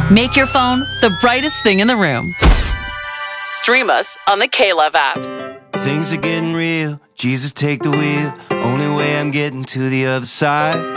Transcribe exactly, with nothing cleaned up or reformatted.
Make your phone the brightest thing in the room. Stream us on the K-Love app. Things are getting real. Jesus, take the wheel. Only way I'm getting to the other side.